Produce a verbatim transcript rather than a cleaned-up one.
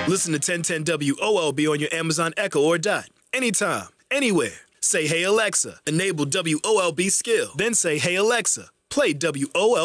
Listen to ten ten W O L B on your Amazon Echo or Dot. Anytime, anywhere. Say, hey, Alexa, enable W O L B skill. Then say, hey, Alexa, play W O L B.